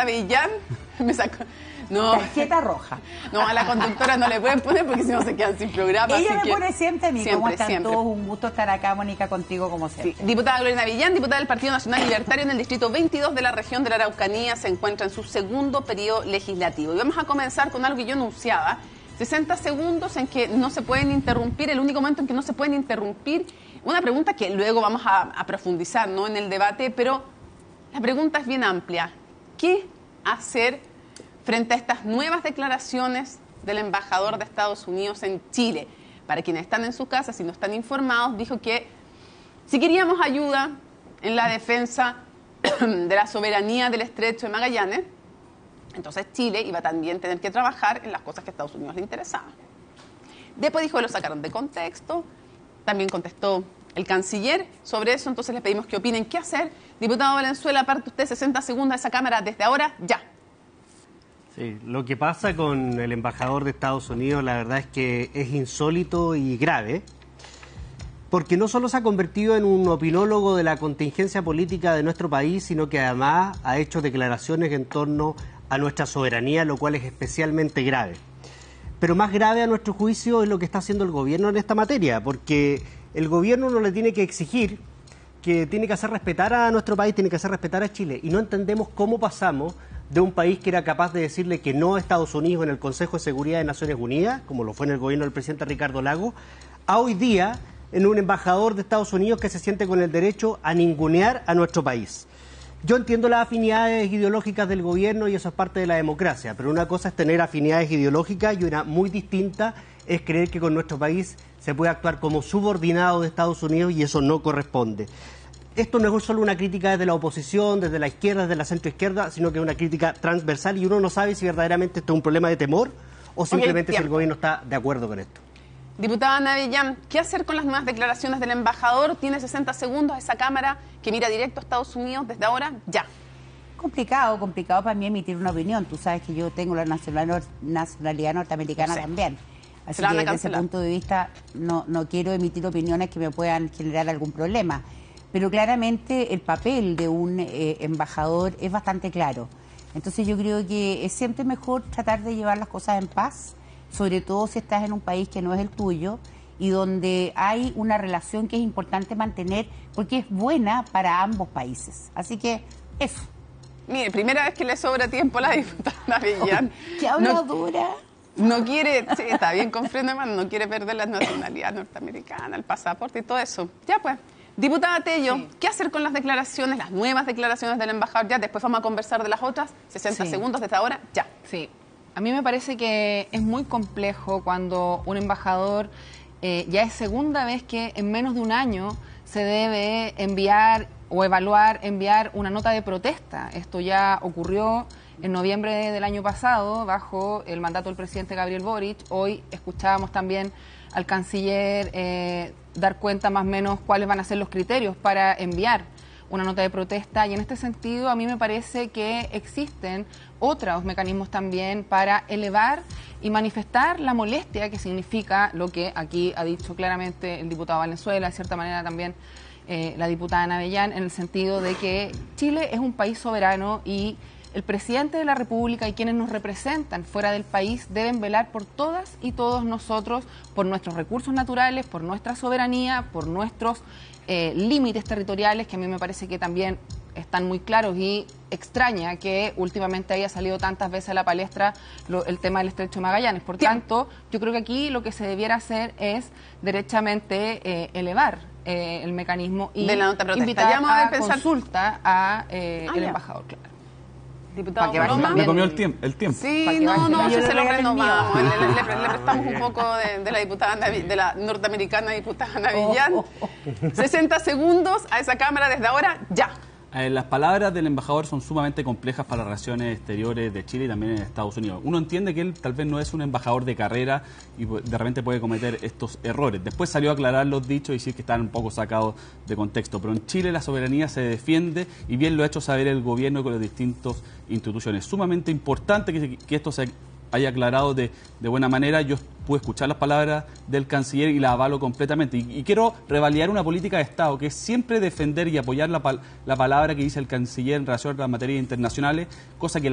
Navillán me sacó... No. Tarjeta roja. No, a la conductora no le pueden poner porque si no se quedan sin programa. Ella me pone siempre a mí. Siempre, ¿Cómo están siempre. todos? Un gusto estar acá, Mónica, contigo como siempre. Sí. Diputada Gloria Navillán, diputada del Partido Nacional Libertario en el Distrito 22 de la región de la Araucanía, se encuentra en su segundo periodo legislativo. Y vamos a comenzar con algo que yo anunciaba. 60 segundos en que no se pueden interrumpir, el único momento en que no se pueden interrumpir. Una pregunta que luego vamos a profundizar, ¿no?, en el debate, pero la pregunta es bien amplia. ¿Qué hacer frente a estas nuevas declaraciones del embajador de Estados Unidos en Chile? Para quienes están en su casa, si no están informados, dijo que si queríamos ayuda en la defensa de la soberanía del Estrecho de Magallanes, entonces Chile iba también a tener que trabajar en las cosas que a Estados Unidos le interesaban. Después dijo que lo sacaron de contexto, también contestó el canciller sobre eso, entonces les pedimos que opinen qué hacer. Diputado Valenzuela, aparte usted 60 segundos de esa cámara desde ahora, ya. Sí, lo que pasa con el embajador de Estados Unidos, la verdad es que es insólito y grave, porque no solo se ha convertido en un opinólogo de la contingencia política de nuestro país, sino que además ha hecho declaraciones en torno a nuestra soberanía, lo cual es especialmente grave. Pero más grave a nuestro juicio es lo que está haciendo el gobierno en esta materia, porque el gobierno no le tiene que exigir que tiene que hacer respetar a nuestro país, tiene que hacer respetar a Chile, y no entendemos cómo pasamos de un país que era capaz de decirle que no a Estados Unidos en el Consejo de Seguridad de Naciones Unidas, como lo fue en el gobierno del presidente Ricardo Lagos, a hoy día en un embajador de Estados Unidos que se siente con el derecho a ningunear a nuestro país. Yo entiendo las afinidades ideológicas del gobierno y eso es parte de la democracia, pero una cosa es tener afinidades ideológicas y una muy distinta es creer que con nuestro país se puede actuar como subordinado de Estados Unidos y eso no corresponde. Esto no es solo una crítica desde la oposición, desde la izquierda, desde la centroizquierda, sino que es una crítica transversal y uno no sabe si verdaderamente esto es un problema de temor o simplemente si el gobierno está de acuerdo con esto. Diputada Navillán, ¿qué hacer con las nuevas declaraciones del embajador? Tiene 60 segundos esa cámara que mira directo a Estados Unidos desde ahora, ya. Complicado para mí emitir una opinión. Tú sabes que yo tengo la nacionalidad norteamericana también. Así que desde ese punto de vista no quiero emitir opiniones que me puedan generar algún problema. Pero claramente el papel de un embajador es bastante claro. Entonces yo creo que es siempre mejor tratar de llevar las cosas en paz, sobre todo si estás en un país que no es el tuyo y donde hay una relación que es importante mantener porque es buena para ambos países. Así que eso. Mire, primera vez que le sobra tiempo a la diputada Navillán. ¿Qué habladura? No quiere, sí, está bien con freno de mano, no quiere perder la nacionalidad norteamericana, el pasaporte y todo eso. Ya pues. Diputada Tello, sí. ¿Qué hacer con las declaraciones, las nuevas declaraciones del embajador? Ya, después vamos a conversar de las otras. 60 segundos desde ahora, ya. Sí, a mí me parece que es muy complejo cuando un embajador ya es segunda vez que en menos de un año se debe enviar o enviar una nota de protesta. Esto ya ocurrió en noviembre del año pasado bajo el mandato del presidente Gabriel Boric. Hoy escuchábamos también al canciller dar cuenta más o menos cuáles van a ser los criterios para enviar una nota de protesta y en este sentido a mí me parece que existen otros mecanismos también para elevar y manifestar la molestia que significa lo que aquí ha dicho claramente el diputado Valenzuela, de cierta manera también la diputada Navillán, en el sentido de que Chile es un país soberano y el presidente de la República y quienes nos representan fuera del país deben velar por todas y todos nosotros, por nuestros recursos naturales, por nuestra soberanía, por nuestros límites territoriales, que a mí me parece que también están muy claros y extraña que últimamente haya salido tantas veces a la palestra el tema del Estrecho de Magallanes. Por tanto, yo creo que aquí lo que se debiera hacer es derechamente elevar el mecanismo y de la nota protesta. Invitar a consulta a el embajador, claro. Diputado, me comió el tiempo. Sí, no, si se lo renovamos. Le prestamos un poco de la diputada, de la norteamericana diputada Navillán. 60 segundos a esa cámara desde ahora, ya. Las palabras del embajador son sumamente complejas para las relaciones exteriores de Chile y también en Estados Unidos. Uno entiende que él tal vez no es un embajador de carrera y de repente puede cometer estos errores. Después salió a aclarar los dichos y decir que están un poco sacados de contexto. Pero en Chile la soberanía se defiende y bien lo ha hecho saber el gobierno con las distintas instituciones. Sumamente importante que esto se haya aclarado de buena manera. Yo pude escuchar las palabras del canciller y las avalo completamente. Y quiero revalidar una política de Estado, que es siempre defender y apoyar la palabra que dice el canciller en relación a las materias internacionales, cosa que